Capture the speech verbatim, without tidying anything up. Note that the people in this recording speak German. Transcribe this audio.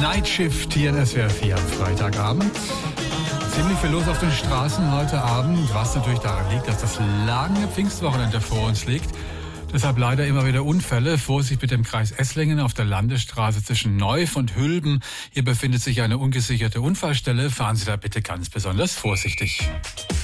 Nightshift hier in S W R vier am Freitagabend. Ziemlich viel los auf den Straßen heute Abend, was natürlich daran liegt, dass das lange Pfingstwochenende vor uns liegt. Deshalb leider immer wieder Unfälle. Vorsicht mit dem Kreis Esslingen auf der Landesstraße zwischen Neuf und Hülben. Hier befindet sich eine ungesicherte Unfallstelle. Fahren Sie da bitte ganz besonders vorsichtig.